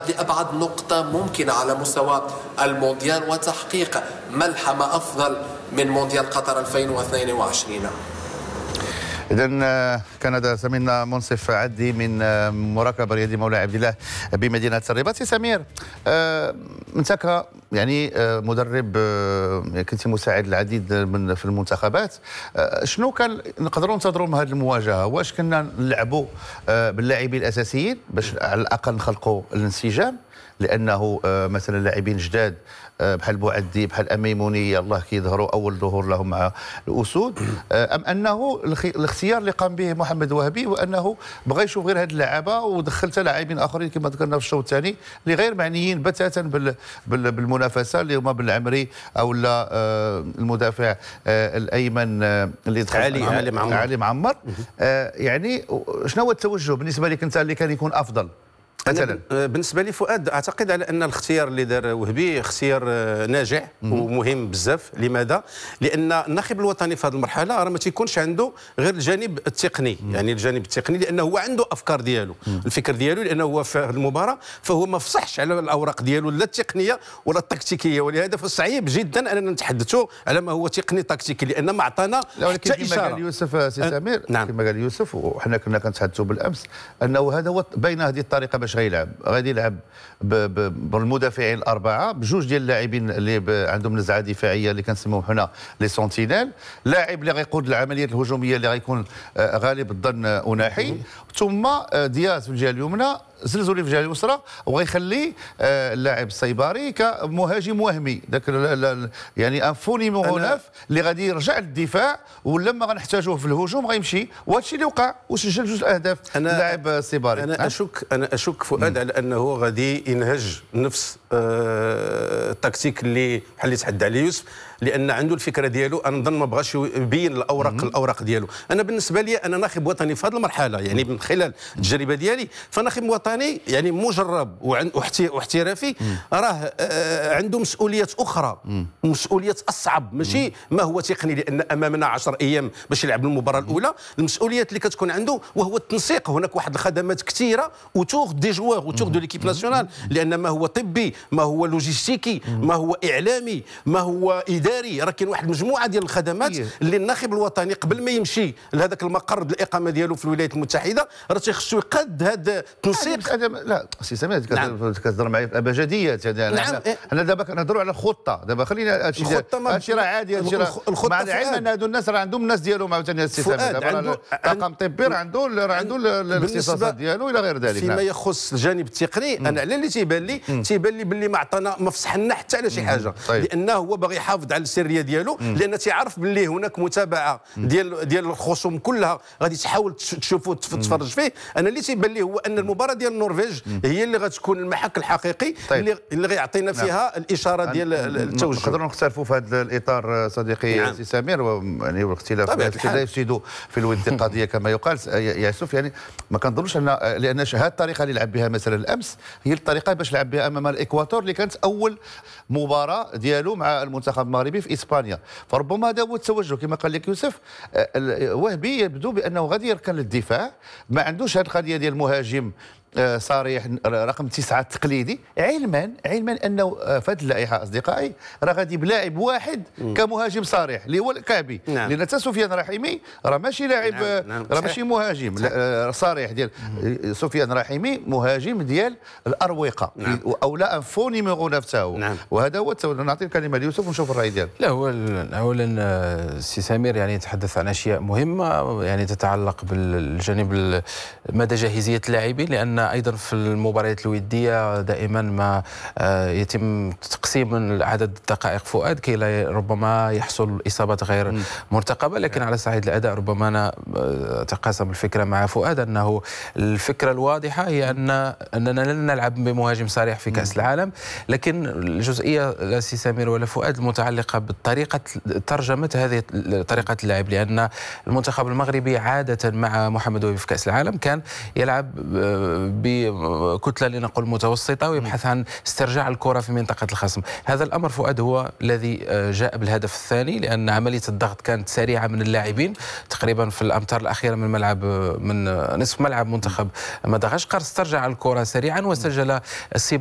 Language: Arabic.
لأبعد نقطة ممكنة على مستوى المونديال وتحقيق ملحمة أفضل من مونديال قطر 2022. إذن كان هذا زميلنا منصف عدي من مراقبة رياضي مولاي عبد الله بمدينة الرباط. سي سمير، انت يعني مدرب، كنت مساعد العديد في المنتخبات، شنو كان نقدروا ننتظروا من هذه المواجهة؟ واش كنا نلعبوا باللاعبين الأساسيين باش على الأقل نخلقوا الانسجام، لأنه مثلا لاعبين جداد بحال بوعدي بحال أميموني الله كيظهروا أول ظهور لهم مع الأسود، أم أنه الاختيار اللي قام به محمد وهبي وأنه بغى يشوف غير هذه اللعابة ودخلت لاعبين آخرين كما ذكرنا في الشوط الثاني اللي غير معنيين بتاتا بالمنافسة، اللي هما بن العمري أو لا المدافع الأيمن اللي دخل علي معمر. يعني شنو هو التوجه بالنسبة لك أنت اللي كان يكون أفضل؟ مثلا بالنسبه لي فؤاد، اعتقد على ان الاختيار اللي دار وهبي اختيار ناجح ومهم بزاف. لماذا؟ لان الناخب الوطني في هذه المرحله راه ما تيكونش عنده غير الجانب التقني، يعني الجانب التقني، لانه هو عنده افكار ديالو، الفكر ديالو، لانه هو في المباراه فهو ما فصحش على الاوراق ديالو لا التقنيه ولا التكتيكيه، ولهذا فصعيب جدا اننا نتحدثوا على ما هو تقني تكتيكي، لان ما عطانا حتى اشاره. كما قال يوسف سي سمير، نعم. كما قال يوسف وحنا كنا كنتحدثوا بالامس انه هذا هو بين هذه الطريقه باش غادي يلعب بالمدافعين الاربعه بجوج ديال اللاعبين اللي عندهم نزعه دفاعيه اللي كنسموهم حنا لي سونتينيل، لاعب اللي غيقود العمليات الهجوميه اللي غيكون غالب الظن اناحي، ثم دياز في الجهه اليمنى، زلزولي في الجهه اليسرى، وغيخلي اللاعب السيباري كمهاجم وهمي، ذاك يعني ان فوني مغنف اللي غادي يرجع للدفاع، ولما غنحتاجوه في الهجوم غيمشي، وهذا الشيء اللي وقع وسجل جوج الاهداف اللاعب السيباري. انا اشك فؤاد على انه غادي ينهج نفس التكتيك اللي بحال اللي تحدى عليه يوسف، لان عنده الفكره ديالو. انا نظن ما بغاش يبين الاوراق ديالو. انا بالنسبه لي انا ناخب وطني في هذه المرحله، يعني من خلال التجربه ديالي فناخب وطني يعني مجرب واحترافي، راه عنده مسؤوليات اخرى، مسؤوليات اصعب، ماشي ما هو تقني، لان امامنا 10 ايام باش يلعب المباراه الاولى. المسؤوليات اللي كتكون عنده وهو التنسيق، هناك واحد الخدمات كثيره وتوغ دي جوار وتوغ دو ليكيب ناسيونال، لان ما هو طبي، ما هو لوجيستيكي، ما هو اعلامي، ما هو اداري، راه كاين واحد المجموعه ديال الخدمات اللي الناخب الوطني قبل ما يمشي لهذاك المقر الاقامه ديالو في الولايات المتحده راه تيخصو يقاد هذا التنسيق. لا سي سمير كتهضر معايا في ابجديات. نعم. انا دابا كنهضروا على الخطه، دابا خلينا هادشي راه عادي، هادشي راه مع العلم ان هادو الناس راه عندهم الناس ديالهم عاوتاني. السي سمير دابا طاقم طبي راه عنده الاختصاصات ديالو الى غير ذلك. فيما يخص الجانب التقني انا على اللي تيبان لي باللي ما عطانا ما فصح لنا حتى على شي حاجه، لانه هو باغي يحافظ على السريه ديالو، لان تيعرف باللي هناك متابعه ديال الخصوم كلها غادي تحاول تشوفوا تتفرج فيه. انا اللي تيبان لي هو ان المباراه ديال النورفيج هي اللي غتكون المحك الحقيقي اللي غيعطينا فيها الاشاره ديال التوجه. نقدروا نختلفوا في هذا الاطار صديقي سي سمير، يعني والاختلاف لا يفسد في الانتقاديه كما يقال. يا يوسف، يعني ما كنظنوش ان لان هذه الطريقه اللي لعب بها مثلا الامس هي الطريقه باش لعب بها امام الاكواتور اللي كانت اول مباراه ديالو مع المنتخب المغربي في اسبانيا، فربما هذا هو التوجه كما قال لك يوسف. وهبي يبدو بانه غادي يركن للدفاع، ما عندوش هذه القضيه ديال المهاجم صريح رقم 9 التقليدي، علما انه في هذه اللائحه اصدقائي راه غادي بلاعب واحد كمهاجم صريح اللي هو الكعبي. لان حتى سفيان رحيمي راه ماشي لاعب، راه ماشي مهاجم صريح ديال سفيان رحيمي، مهاجم ديال الاروقه او لا انفو نيميرو نفسه. وهذا هو نعطي الكلمه ليوسف ونشوف الراي ديالك. لا، هو اولا السي سمير يعني يتحدث عن اشياء مهمه يعني تتعلق بالجانب مدى جاهزيه اللاعبين، لان ايضا في المباريات الوديه دائما ما يتم تقسيم عدد الدقائق فؤاد كي لا ربما يحصل اصابات غير مرتقبه. لكن على صعيد الاداء ربما انا اتقاسم الفكره مع فؤاد، انه الفكره الواضحه هي اننا لن نلعب بمهاجم صريح في كاس العالم، لكن الجزئيه لا سي سمير ولا فؤاد المتعلقه بطريقه ترجمه هذه طريقه اللعب، لان المنتخب المغربي عاده مع محمد وهبي في كاس العالم كان يلعب بكتلة لنقل متوسطة ويبحث عن استرجاع الكرة في منطقة الخصم. هذا الأمر فؤاد هو الذي جاء بالهدف الثاني، لأن عملية الضغط كانت سريعة من اللاعبين تقريبا في الأمتار الأخيرة من نصف ملعب منتخب مدغشقر. استرجع الكرة سريعا وسجل